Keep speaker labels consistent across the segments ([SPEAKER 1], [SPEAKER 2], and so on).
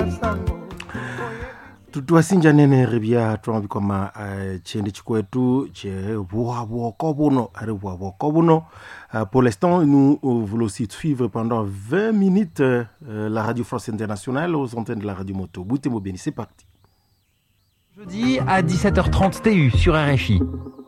[SPEAKER 1] tuwasinja nene ribia tuambi kama chende chikwetu che buno. Pour l'instant, nous voulons aussi suivre pendant 20 minutes la Radio France Internationale aux antennes de la Radio Moto. Boutemo Beni, c'est parti.
[SPEAKER 2] Jeudi à 17h30 TU sur RFI.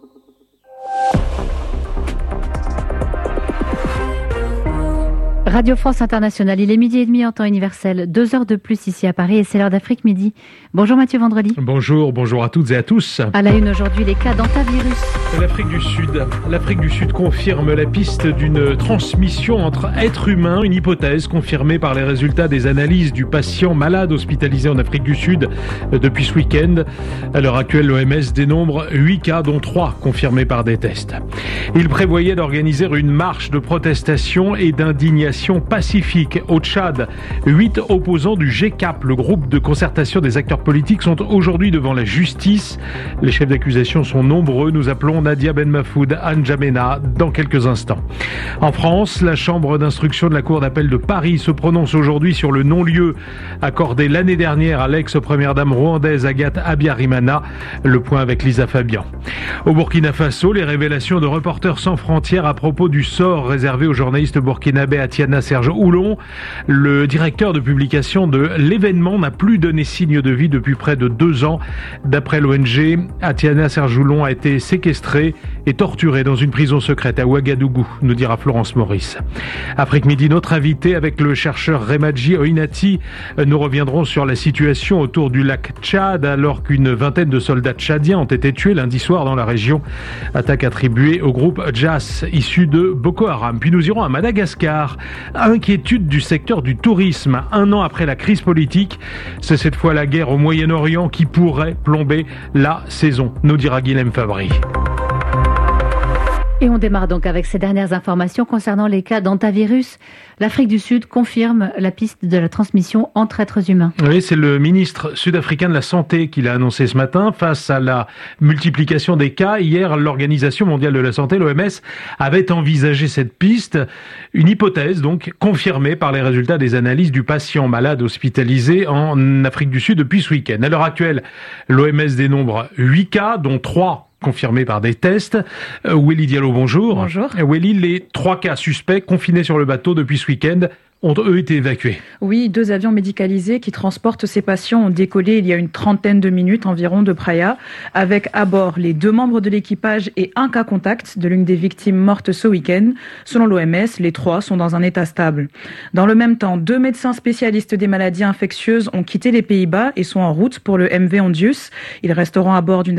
[SPEAKER 3] Radio France Internationale, il est 12h30 en temps universel, 2 heures de plus ici à Paris et c'est l'heure d'Afrique Midi. Bonjour Mathieu Vendredi.
[SPEAKER 4] Bonjour à toutes et à tous.
[SPEAKER 3] À la une aujourd'hui, les cas d'hantavirus.
[SPEAKER 4] L'Afrique du Sud confirme la piste d'une transmission entre êtres humains, une hypothèse confirmée par les résultats des analyses du patient malade hospitalisé en Afrique du Sud depuis ce week-end. À l'heure actuelle, l'OMS dénombre 8 cas, dont 3 confirmés par des tests. Il prévoyait d'organiser une marche de protestation et d'indignation pacifique au Tchad. 8 opposants du GCAP, le groupe de concertation des acteurs politiques, sont aujourd'hui devant la justice. Les chefs d'accusation sont nombreux. Nous appelons Nadia Ben Mafoud N'Djamena dans quelques instants. En France, la chambre d'instruction de la Cour d'appel de Paris se prononce aujourd'hui sur le non-lieu accordé l'année dernière à l'ex-première dame rwandaise Agathe Habyarimana. Le point avec Lisa Fabian. Au Burkina Faso, les révélations de Reporters sans frontières à propos du sort réservé au journaliste burkinabé Atiana Serge Oulon. Le directeur de publication de l'événement n'a plus donné signe de vie depuis près de 2 ans. D'après l'ONG, Atiana Serge Oulon a été séquestré et torturé dans une prison secrète à Ouagadougou, nous dira Florence Maurice. Afrique Midi, notre invité avec le chercheur Remadji Oinati. Nous reviendrons sur la situation autour du lac Tchad alors qu'une vingtaine de soldats tchadiens ont été tués lundi soir dans la région. Attaque attribuée au groupe Jas issu de Boko Haram. Puis nous irons à Madagascar. Inquiétude du secteur du tourisme. 1 an après la crise politique, c'est cette fois la guerre au Moyen-Orient qui pourrait plomber la saison, nous dira Guilhem Fabry.
[SPEAKER 3] Et on démarre donc avec ces dernières informations concernant les cas d'hantavirus. L'Afrique du Sud confirme la piste de la transmission entre êtres humains.
[SPEAKER 4] Oui, c'est le ministre sud-africain de la Santé qui l'a annoncé ce matin. Face à la multiplication des cas, hier, l'Organisation mondiale de la santé, l'OMS, avait envisagé cette piste. Une hypothèse donc confirmée par les résultats des analyses du patient malade hospitalisé en Afrique du Sud depuis ce week-end. À l'heure actuelle, l'OMS dénombre 8 cas, dont 3 confirmés par des tests. Welly Diallo, bonjour.
[SPEAKER 3] Bonjour.
[SPEAKER 4] Welly, les 3 cas suspects confinés sur le bateau depuis ce week-end ont eux été évacués.
[SPEAKER 5] Oui, 2 avions médicalisés qui transportent ces patients ont décollé il y a une trentaine de minutes environ de Praia, avec à bord les 2 membres de l'équipage et 1 cas contact de l'une des victimes mortes ce week-end. Selon l'OMS, les 3 sont dans un état stable. Dans le même temps, 2 médecins spécialistes des maladies infectieuses ont quitté les Pays-Bas et sont en route pour le MV Ondius. Ils resteront à bord du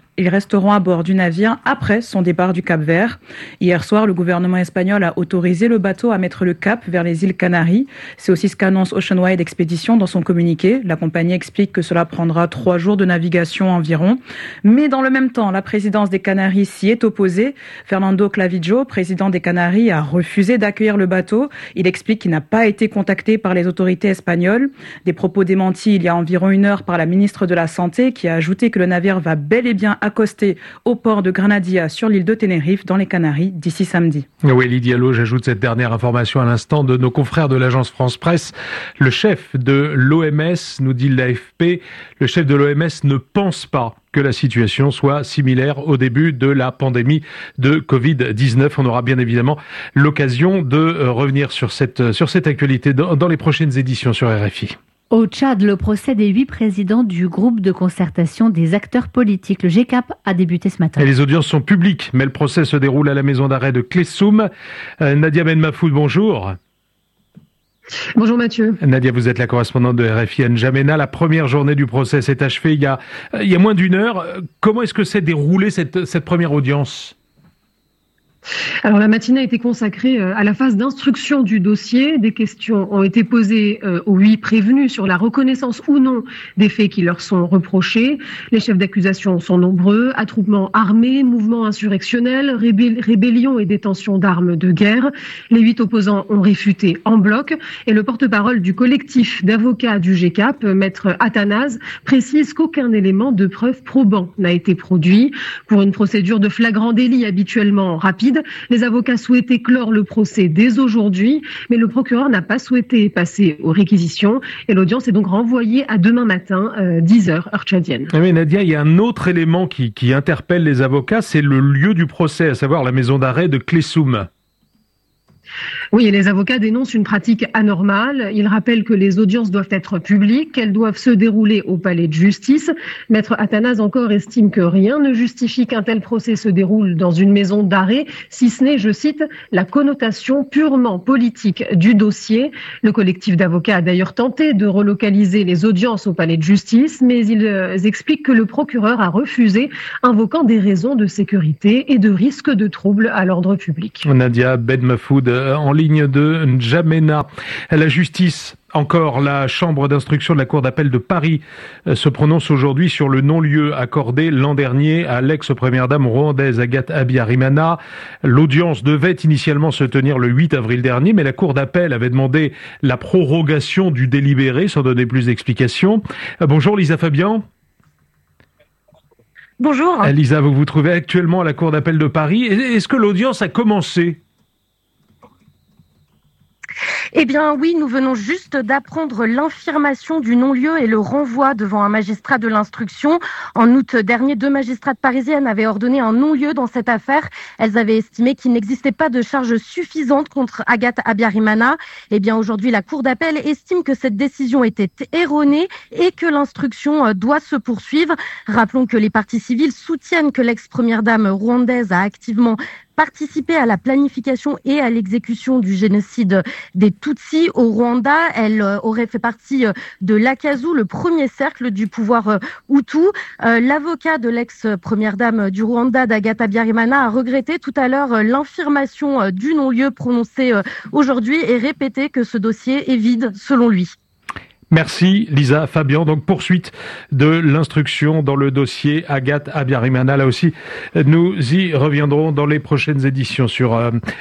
[SPEAKER 5] navire après son départ du Cap-Vert. Hier soir, le gouvernement espagnol a autorisé le bateau à mettre le cap vers les îles Canaries. C'est aussi ce qu'annonce Oceanwide Expedition dans son communiqué. La compagnie explique que cela prendra 3 jours de navigation environ. Mais dans le même temps, la présidence des Canaries s'y est opposée. Fernando Clavijo, président des Canaries, a refusé d'accueillir le bateau. Il explique qu'il n'a pas été contacté par les autorités espagnoles. Des propos démentis il y a environ 1 heure par la ministre de la Santé qui a ajouté que le navire va bel et bien accoster au port de Granadia sur l'île de Tenerife dans les Canaries d'ici samedi.
[SPEAKER 4] Oui, Lydia Diallo, j'ajoute cette dernière information à l'instant de nos confrères de l'agence France Presse. Le chef de l'OMS, nous dit l'AFP, le chef de l'OMS ne pense pas que la situation soit similaire au début de la pandémie de Covid-19. On aura bien évidemment l'occasion de revenir sur cette actualité dans les prochaines éditions sur RFI.
[SPEAKER 3] Au Tchad, le procès des 8 présidents du groupe de concertation des acteurs politiques, le GCAP, a débuté ce matin.
[SPEAKER 4] Et les audiences sont publiques, mais le procès se déroule à la maison d'arrêt de Klessoum. Nadia Ben Mafoud, bonjour.
[SPEAKER 6] Bonjour Mathieu.
[SPEAKER 4] Nadia, vous êtes la correspondante de RFI N'Djamena. La première journée du procès s'est achevée il y a moins d'1 heure. Comment est-ce que s'est déroulée cette première audience ?
[SPEAKER 6] Alors la matinée a été consacrée à la phase d'instruction du dossier. Des questions ont été posées aux 8 prévenus sur la reconnaissance ou non des faits qui leur sont reprochés. Les chefs d'accusation sont nombreux: attroupements armés, mouvements insurrectionnels, rébellions et détention d'armes de guerre. Les 8 opposants ont réfuté en bloc et le porte-parole du collectif d'avocats du GCAP, maître Athanase, précise qu'aucun élément de preuve probant n'a été produit. Pour une procédure de flagrant délit habituellement rapide, rapide. Les avocats souhaitaient clore le procès dès aujourd'hui, mais le procureur n'a pas souhaité passer aux réquisitions et l'audience est donc renvoyée à demain matin, 10h, heure tchadienne.
[SPEAKER 4] Oui, Nadia, il y a un autre élément qui interpelle les avocats, c'est le lieu du procès, à savoir la maison d'arrêt de Klessoum.
[SPEAKER 6] Oui, et les avocats dénoncent une pratique anormale. Ils rappellent que les audiences doivent être publiques, qu'elles doivent se dérouler au palais de justice. Maître Athanase encore estime que rien ne justifie qu'un tel procès se déroule dans une maison d'arrêt, si ce n'est, je cite, la connotation purement politique du dossier. Le collectif d'avocats a d'ailleurs tenté de relocaliser les audiences au palais de justice, mais ils expliquent que le procureur a refusé, invoquant des raisons de sécurité et de risque de troubles à l'ordre public.
[SPEAKER 4] Nadia Ben Mafoud en ligne de N'Djamena. La justice, encore, la chambre d'instruction de la Cour d'appel de Paris se prononce aujourd'hui sur le non-lieu accordé l'an dernier à l'ex-première dame rwandaise Agathe Habyarimana. L'audience devait initialement se tenir le 8 avril dernier, mais la Cour d'appel avait demandé la prorogation du délibéré sans donner plus d'explications. Bonjour Lisa Fabian.
[SPEAKER 7] Bonjour.
[SPEAKER 4] Lisa, vous vous trouvez actuellement à la Cour d'appel de Paris. Est-ce que l'audience a commencé ?
[SPEAKER 7] Eh bien oui, nous venons juste d'apprendre l'infirmation du non-lieu et le renvoi devant un magistrat de l'instruction. En août dernier, 2 magistrates parisiennes avaient ordonné un non-lieu dans cette affaire. Elles avaient estimé qu'il n'existait pas de charge suffisante contre Agathe Habyarimana. Eh bien aujourd'hui, la Cour d'appel estime que cette décision était erronée et que l'instruction doit se poursuivre. Rappelons que les parties civiles soutiennent que l'ex-première dame rwandaise a activement participé à la planification et à l'exécution du génocide des Tutsis au Rwanda. Elle aurait fait partie de l'Akazu, le premier cercle du pouvoir Hutu. L'avocat de l'ex-première dame du Rwanda, d'Agathe Habyarimana, a regretté tout à l'heure l'infirmation du non-lieu prononcée aujourd'hui et répété que ce dossier est vide selon lui.
[SPEAKER 4] Merci Lisa Fabian. Donc poursuite de l'instruction dans le dossier Agathe Habyarimana. Là aussi, nous y reviendrons dans les prochaines éditions sur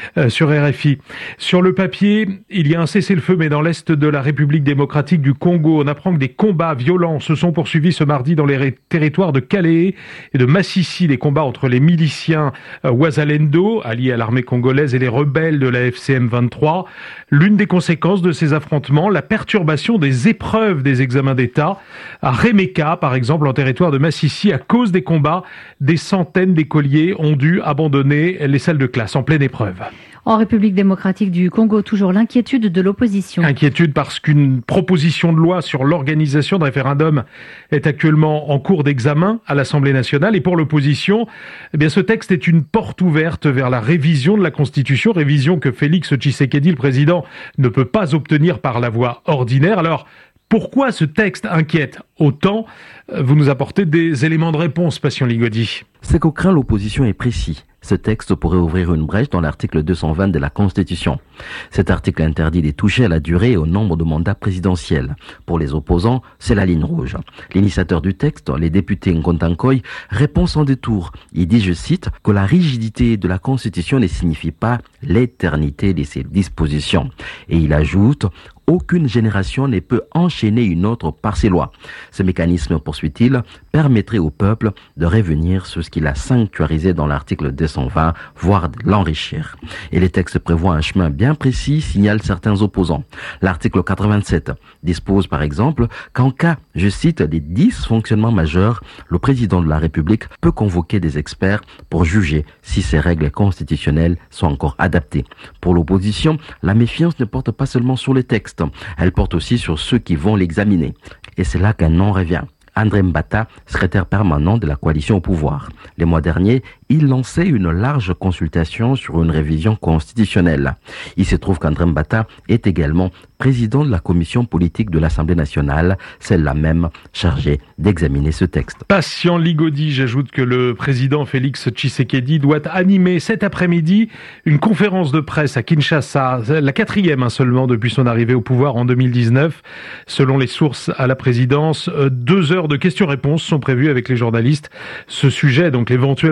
[SPEAKER 4] RFI. Sur le papier, il y a un cessez-le-feu, mais dans l'est de la République démocratique du Congo, on apprend que des combats violents se sont poursuivis ce mardi dans les territoires de Calais et de Massissi. Des combats entre les miliciens Wazalendo, alliés à l'armée congolaise, et les rebelles de la FCM 23. L'une des conséquences de ces affrontements, la perturbation des épreuves des examens d'État. À Remeka, par exemple, en territoire de Massissi, à cause des combats, des centaines d'écoliers ont dû abandonner les salles de classe en pleine épreuve.
[SPEAKER 3] En République démocratique du Congo, toujours l'inquiétude de l'opposition.
[SPEAKER 4] Inquiétude parce qu'une proposition de loi sur l'organisation de référendum est actuellement en cours d'examen à l'Assemblée nationale. Et pour l'opposition, eh bien, ce texte est une porte ouverte vers la révision de la Constitution, révision que Félix Tshisekedi, le président, ne peut pas obtenir par la voie ordinaire. Alors, pourquoi ce texte inquiète autant ? Vous nous apportez des éléments de réponse, Patient Ligodi.
[SPEAKER 8] Ce que craint l'opposition est précis. Ce texte pourrait ouvrir une brèche dans l'article 220 de la Constitution. Cet article interdit de toucher à la durée et au nombre de mandats présidentiels. Pour les opposants, c'est la ligne rouge. L'initiateur du texte, les députés Nkontankoy, répond sans détour. Il dit, je cite, que la rigidité de la Constitution ne signifie pas l'éternité de ses dispositions. Et il ajoute, aucune génération ne peut enchaîner une autre par ses lois. Ce mécanisme, poursuit-il, permettrait au peuple de revenir sur ce qu'il a sanctuarisé dans l'article 220, voire de l'enrichir. Et les textes prévoient un chemin bien précis, signalent certains opposants. L'article 87 dispose par exemple qu'en cas, je cite, des dysfonctionnements majeurs, le président de la République peut convoquer des experts pour juger si ces règles constitutionnelles sont encore adaptées. Pour l'opposition, la méfiance ne porte pas seulement sur les textes, elle porte aussi sur ceux qui vont l'examiner. Et c'est là qu'un nom revient. André Mbata, secrétaire permanent de la coalition au pouvoir. Les mois derniers, il lançait une large consultation sur une révision constitutionnelle. Il se trouve qu'André Mbata est également président de la commission politique de l'Assemblée nationale, celle-là même chargée d'examiner ce texte.
[SPEAKER 4] Patient Ligodi, j'ajoute que le président Félix Tshisekedi doit animer cet après-midi une conférence de presse à Kinshasa, la 4e seulement depuis son arrivée au pouvoir en 2019. Selon les sources à la présidence, 2 heures de questions-réponses sont prévues avec les journalistes. Ce sujet, donc l'éventuelle réforme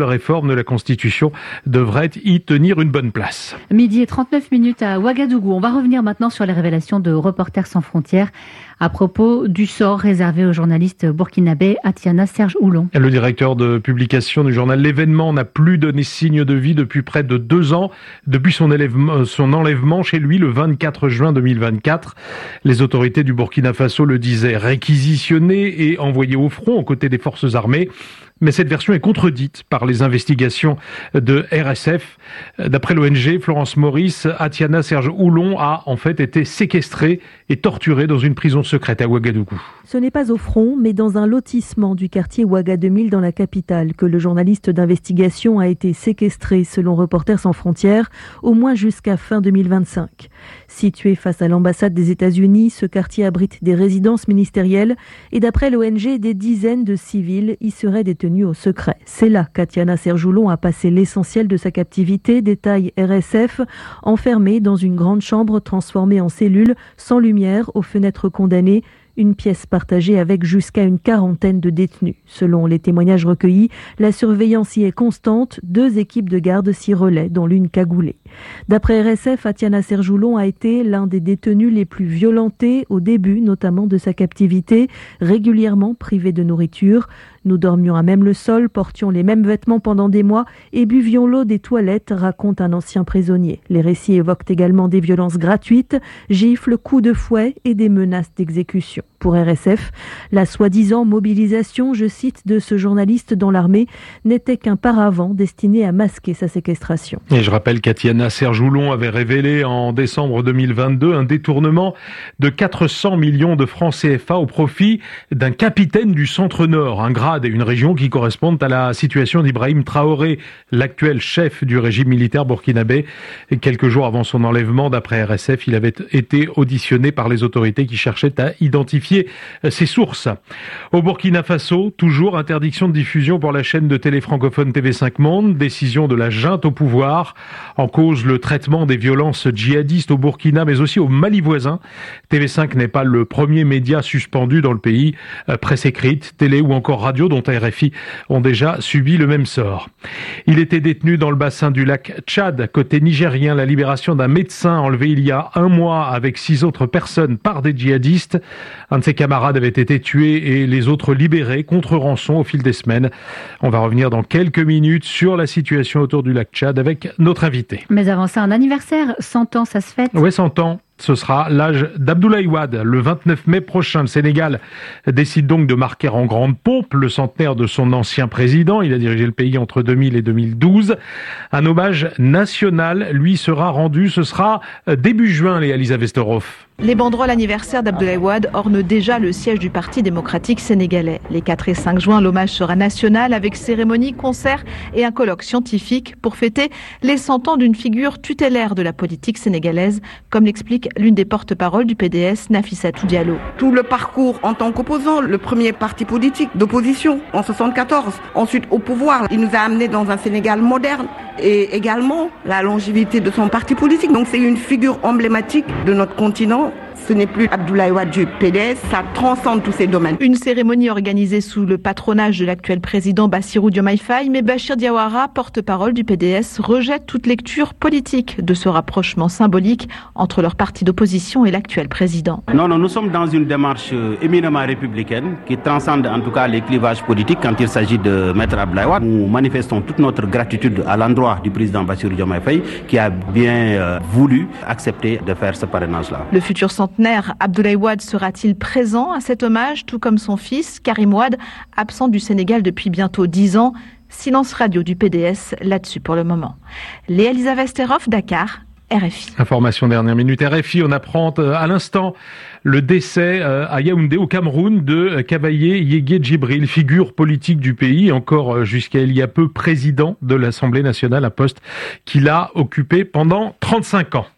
[SPEAKER 4] réforme de la Constitution devrait y tenir une bonne place.
[SPEAKER 3] Midi et 39 minutes à Ouagadougou. On va revenir maintenant sur les révélations de Reporters sans frontières à propos du sort réservé au journaliste burkinabé Atiana Serge Oulon.
[SPEAKER 4] Le directeur de publication du journal L'Événement n'a plus donné signe de vie depuis près de 2 ans, depuis son enlèvement chez lui le 24 juin 2024. Les autorités du Burkina Faso le disaient réquisitionné et envoyé au front aux côtés des forces armées. Mais cette version est contredite par les investigations de RSF. D'après l'ONG Florence Maurice, Atiana Serge Oulon a en fait été séquestrée et torturée dans une prison secrète à Ouagadougou.
[SPEAKER 9] Ce n'est pas au front, mais dans un lotissement du quartier Ouaga 2000 dans la capitale que le journaliste d'investigation a été séquestré selon Reporters sans frontières, au moins jusqu'à fin 2025. Situé face à l'ambassade des États-Unis, ce quartier abrite des résidences ministérielles et d'après l'ONG, des dizaines de civils y seraient détenus au secret. C'est là qu'Atiana Serge Oulon a passé l'essentiel de sa captivité, détaille RSF, enfermée dans une grande chambre transformée en cellule, sans lumière, aux fenêtres condamnées, une pièce partagée avec jusqu'à une 40aine de détenus. Selon les témoignages recueillis, la surveillance y est constante, 2 équipes de garde s'y relaient, dont l'une cagoulée. D'après RSF, Atiana Serge Oulon a été l'un des détenus les plus violentés au début, notamment de sa captivité, régulièrement privé de nourriture. Nous dormions à même le sol, portions les mêmes vêtements pendant des mois et buvions l'eau des toilettes, raconte un ancien prisonnier. Les récits évoquent également des violences gratuites, gifles, coups de fouet et des menaces d'exécution. Pour RSF, la soi-disant mobilisation, je cite, de ce journaliste dans l'armée n'était qu'un paravent destiné à masquer sa séquestration.
[SPEAKER 4] Et je rappelle qu'Atiana Serge Oulon avait révélé en décembre 2022 un détournement de 400 millions de francs CFA au profit d'un capitaine du Centre-Nord, un grade et une région qui correspondent à la situation d'Ibrahim Traoré, l'actuel chef du régime militaire burkinabé. Et quelques jours avant son enlèvement, d'après RSF, il avait été auditionné par les autorités qui cherchaient à identifier ses sources. Au Burkina Faso, toujours interdiction de diffusion pour la chaîne de télé francophone TV5 Monde, décision de la junte au pouvoir. En cause, le traitement des violences djihadistes au Burkina, mais aussi au Mali voisin. TV5 n'est pas le premier média suspendu dans le pays. Presse écrite, télé ou encore radio, dont RFI, ont déjà subi le même sort. Il était détenu dans le bassin du lac Tchad, côté nigérien. La libération d'un médecin enlevé il y a 1 mois avec 6 autres personnes par des djihadistes. Un de ses camarades avait été tué et les autres libérés contre rançon au fil des semaines. On va revenir dans quelques minutes sur la situation autour du lac Tchad avec notre invité.
[SPEAKER 3] Mais avant ça, un anniversaire, 100 ans, ça se fête.
[SPEAKER 4] Oui, 100 ans. Ce sera l'âge d'Abdoulaye Wade. Le 29 mai prochain, le Sénégal décide donc de marquer en grande pompe le centenaire de son ancien président. Il a dirigé le pays entre 2000 et 2012. Un hommage national lui sera rendu. Ce sera début juin, Léa-Lisa Westerhoff.
[SPEAKER 10] Les banderoles anniversaires d'Abdoulaye Wade ornent déjà le siège du Parti démocratique sénégalais. Les 4 et 5 juin, l'hommage sera national avec cérémonie, concert et un colloque scientifique pour fêter les 100 ans d'une figure tutélaire de la politique sénégalaise, comme l'explique l'une des porte-paroles du PDS, Nafissatou Diallo.
[SPEAKER 11] Tout le parcours en tant qu'opposant, le premier parti politique d'opposition en 1974, ensuite au pouvoir, il nous a amenés dans un Sénégal moderne et également la longévité de son parti politique. Donc c'est une figure emblématique de notre continent. Ce n'est plus Abdoulaye Wade du PDS, ça transcende tous ces domaines.
[SPEAKER 10] Une cérémonie organisée sous le patronage de l'actuel président Bassirou Diomaye Faye, mais Bachir Diawara, porte-parole du PDS, rejette toute lecture politique de ce rapprochement symbolique entre leur parti d'opposition et l'actuel président.
[SPEAKER 12] Non, nous sommes dans une démarche éminemment républicaine qui transcende en tout cas les clivages politiques quand il s'agit de Maître Abdoulaye Wade. Nous manifestons toute notre gratitude à l'endroit du président Bassirou Diomaye Faye qui a bien voulu accepter de faire ce parrainage-là.
[SPEAKER 10] Le futur centenaire Abdoulaye Wade sera-t-il présent à cet hommage, tout comme son fils Karim Wade, absent du Sénégal depuis bientôt 10 ans? Silence radio du PDS là-dessus pour le moment. Léa-Lisa Westerhoff, Dakar, RFI.
[SPEAKER 4] Information dernière minute RFI, on apprend à l'instant le décès à Yaoundé au Cameroun de Kabaye Yégué Djibril, figure politique du pays, encore jusqu'à il y a peu président de l'Assemblée nationale, un poste qu'il a occupé pendant 35 ans.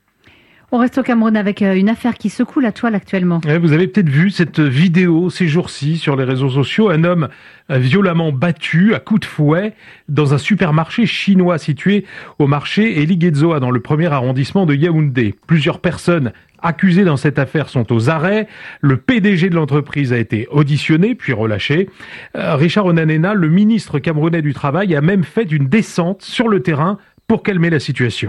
[SPEAKER 3] On reste au Cameroun avec une affaire qui secoue la toile actuellement.
[SPEAKER 4] Vous avez peut-être vu cette vidéo ces jours-ci sur les réseaux sociaux. Un homme violemment battu à coups de fouet dans un supermarché chinois situé au marché Eligedzoa dans le 1er arrondissement de Yaoundé. Plusieurs personnes accusés dans cette affaire sont aux arrêts. Le PDG de l'entreprise a été auditionné puis relâché. Richard Onanena, le ministre camerounais du Travail, a même fait une descente sur le terrain pour calmer la situation.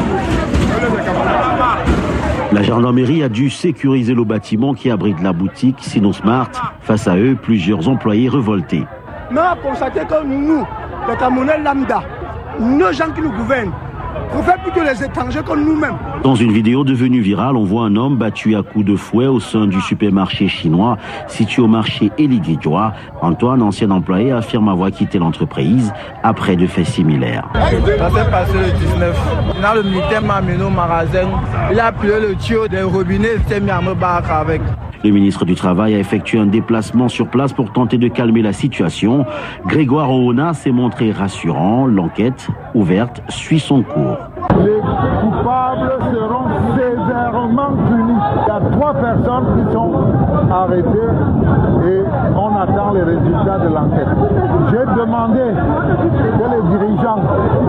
[SPEAKER 13] La gendarmerie a dû sécuriser le bâtiment qui abrite la boutique SinoSmart. Face à eux, plusieurs employés révoltés.
[SPEAKER 14] On a constaté que nous, les Camerounais lambda, nos gens qui nous gouvernent, on fait plus que les étrangers comme nous-mêmes.
[SPEAKER 13] Dans une vidéo devenue virale, on voit un homme battu à coups de fouet au sein du supermarché chinois situé au marché Eligidjoa. Antoine, ancien employé, affirme avoir quitté l'entreprise après de faits similaires.
[SPEAKER 15] Ça s'est passé le 19. Là, le militaire m'a amené au magasin. Il a appuyé le tuyau des robinets et s'est mis à me battre avec.
[SPEAKER 13] Le ministre du Travail a effectué un déplacement sur place pour tenter de calmer la situation. Grégoire Oona s'est montré rassurant. L'enquête, ouverte, suit son cours.
[SPEAKER 16] Les coupables seront sévèrement punis. Il y a 3 personnes qui sont arrêtées et on attend les résultats de l'enquête. J'ai demandé que les dirigeants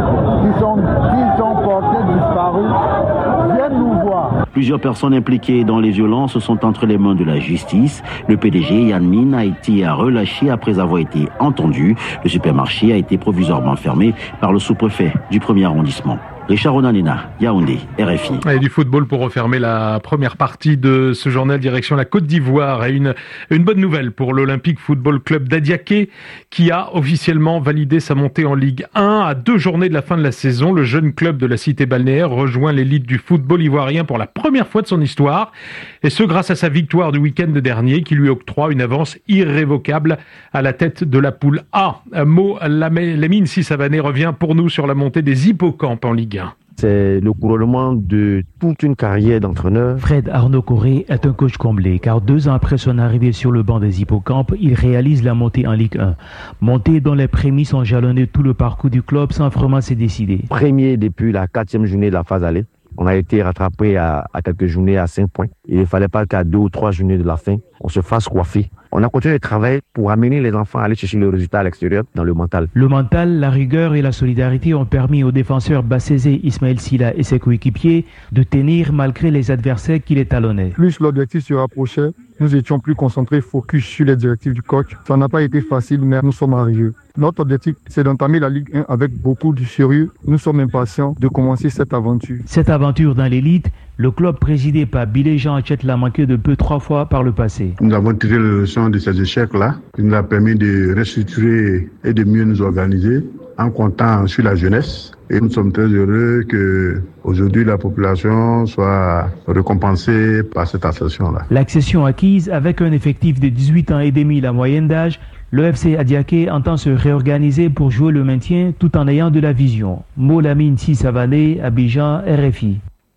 [SPEAKER 16] qui sont portés disparus viennent nous voir.
[SPEAKER 13] Plusieurs personnes impliquées dans les violences sont entre les mains de la justice. Le PDG, Yann Min, a été relâché après avoir été entendu. Le supermarché a été provisoirement fermé par le sous-préfet du 1er arrondissement. Richard Onanena, Yaoundé, RFI.
[SPEAKER 4] Et du football pour refermer la première partie de ce journal direction la Côte d'Ivoire. Et une bonne nouvelle pour l'Olympique Football Club d'Adiaké qui a officiellement validé sa montée en Ligue 1 à 2 journées de la fin de la saison. Le jeune club de la cité balnéaire rejoint l'élite du football ivoirien pour la première fois de son histoire. Et ce grâce à sa victoire du week-end dernier qui lui octroie une avance irrévocable à la tête de la poule A. Mo Lamine Sissavané revient pour nous sur la montée des Hippocampes en Ligue 1.
[SPEAKER 17] C'est le couronnement de toute une carrière d'entraîneur.
[SPEAKER 18] Fred Arnaud Corré est un coach comblé car 2 ans après son arrivée sur le banc des Hippocampes, il réalise la montée en Ligue 1. Montée dont les prémices ont jalonné tout le parcours du club sans vraiment se décider.
[SPEAKER 17] Premier depuis la 4e journée de la phase aller. On a été rattrapé à quelques journées à 5 points. Il ne fallait pas qu'à 2 ou 3 journées de la fin, on se fasse coiffer. On a continué de travailler pour amener les enfants à aller chercher le résultat à l'extérieur dans le mental.
[SPEAKER 18] Le mental, la rigueur et la solidarité ont permis aux défenseurs Bassezé, Ismaël Silla et ses coéquipiers de tenir malgré les adversaires qui les talonnaient.
[SPEAKER 16] Plus l'objectif se rapprochait, nous étions plus concentrés, focus sur les directives du coach. Ça n'a pas été facile, mais nous sommes arrivés. Notre objectif, c'est d'entamer la Ligue 1 avec beaucoup de sérieux. Nous sommes impatients de commencer cette aventure.
[SPEAKER 18] Cette aventure dans l'élite, le club présidé par Bilé Jean Hachette l'a manqué de peu 3 fois par le passé.
[SPEAKER 19] Nous avons tiré le leçon de ces échecs-là, qui nous a permis de restructurer et de mieux nous organiser en comptant sur la jeunesse. Et nous sommes très heureux que aujourd'hui la population soit récompensée par cette accession-là.
[SPEAKER 18] L'accession acquise avec un effectif de 18 ans et demi la moyenne d'âge, le FC Adiaké entend se réorganiser pour jouer le maintien tout en ayant de la vision. Mo Lamine Sissavané, Abidjan, RFI.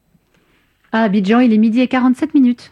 [SPEAKER 3] À Abidjan, il est 12h47.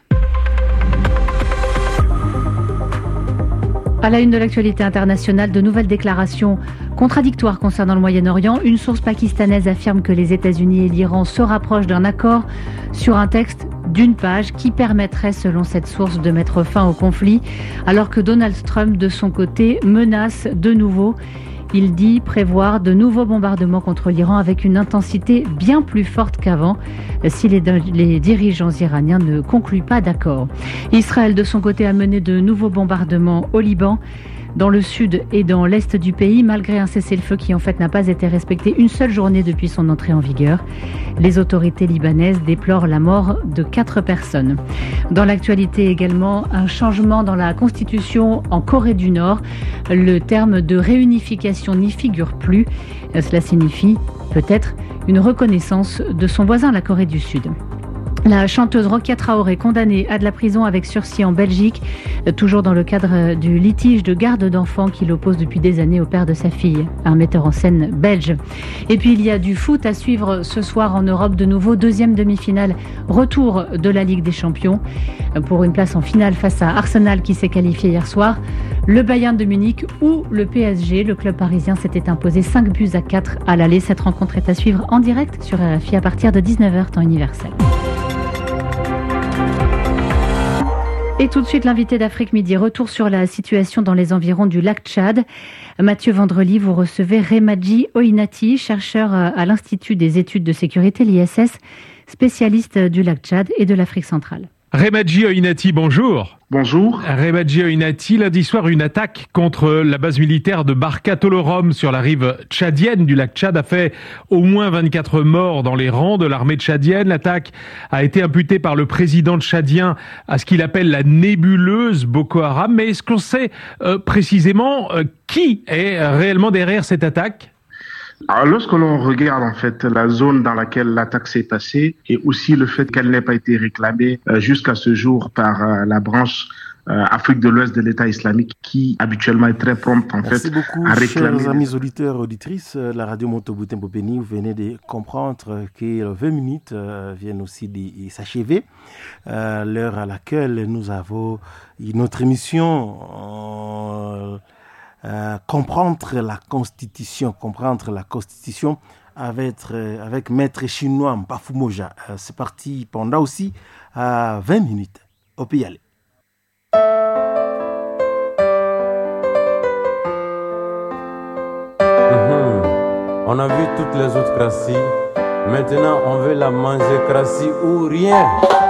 [SPEAKER 3] À la une de l'actualité internationale, de nouvelles déclarations contradictoires concernant le Moyen-Orient. Une source pakistanaise affirme que les États-Unis et l'Iran se rapprochent d'un accord sur un texte d'1 page qui permettrait, selon cette source, de mettre fin au conflit, alors que Donald Trump, de son côté, menace de nouveau. Il dit prévoir de nouveaux bombardements contre l'Iran avec une intensité bien plus forte qu'avant si les dirigeants iraniens ne concluent pas d'accord. Israël, de son côté, a mené de nouveaux bombardements au Liban, dans le sud et dans l'est du pays, malgré un cessez-le-feu qui en fait n'a pas été respecté une seule journée depuis son entrée en vigueur. Les autorités libanaises déplorent la mort de 4 personnes. Dans l'actualité également, un changement dans la constitution en Corée du Nord. Le terme de réunification n'y figure plus. Cela signifie peut-être une reconnaissance de son voisin, la Corée du Sud. La chanteuse Rokia Traoré, condamnée à de la prison avec sursis en Belgique, toujours dans le cadre du litige de garde d'enfants qui l'oppose depuis des années au père de sa fille, un metteur en scène belge. Et puis il y a du foot à suivre ce soir en Europe, de nouveau 2e demi-finale, retour de la Ligue des Champions pour une place en finale face à Arsenal qui s'est qualifié hier soir. Le Bayern de Munich ou le PSG, le club parisien s'était imposé 5-4 à l'aller. Cette rencontre est à suivre en direct sur RFI à partir de 19h temps universel. Et tout de suite, l'invité d'Afrique Midi. Retour sur la situation dans les environs du lac Tchad. Mathieu Vendrely, vous recevez Remadji Oinati, chercheur à l'Institut des études de sécurité, l'ISS, spécialiste du lac Tchad et de l'Afrique centrale.
[SPEAKER 4] Remadji Oinati, bonjour.
[SPEAKER 20] Bonjour.
[SPEAKER 4] Remadji Oinati, lundi soir, une attaque contre la base militaire de Barka Tolorom sur la rive tchadienne du lac Tchad a fait au moins 24 morts dans les rangs de l'armée tchadienne. L'attaque a été imputée par le président tchadien à ce qu'il appelle la nébuleuse Boko Haram. Mais est-ce qu'on sait précisément qui est réellement derrière cette attaque ?
[SPEAKER 20] Alors, lorsque l'on regarde en fait la zone dans laquelle l'attaque s'est passée et aussi le fait qu'elle n'ait pas été réclamée jusqu'à ce jour par la branche Afrique de l'Ouest de l'État islamique qui habituellement est très prompte en
[SPEAKER 1] Merci
[SPEAKER 20] fait
[SPEAKER 1] beaucoup,
[SPEAKER 20] à réclamer.
[SPEAKER 1] Chers amis auditeurs et auditrices, la radio Moto Butembo Beni, vous venez de comprendre que 20 minutes viennent aussi de s'achever. L'heure à laquelle nous avons notre émission comprendre la Constitution avec Maître Chinois Mpafumoja. C'est parti pendant aussi 20 minutes. On peut y aller.
[SPEAKER 21] On a vu toutes les autres crassis. Maintenant, on veut la manger crassie ou rien.